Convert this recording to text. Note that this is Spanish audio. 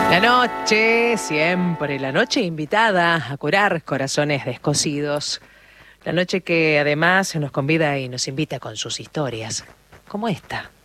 La noche, siempre la noche invitada a curar corazones descosidos. La noche que además nos convida y nos invita con sus historias, como esta.